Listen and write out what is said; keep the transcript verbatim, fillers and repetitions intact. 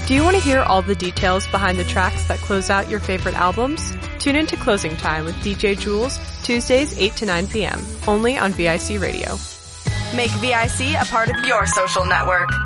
Do you want to hear all the details behind the tracks that close out your favorite albums? Tune into Closing Time with D J Jules, Tuesdays eight to nine p.m., only on V I C Radio. Make V I C a part of your social network.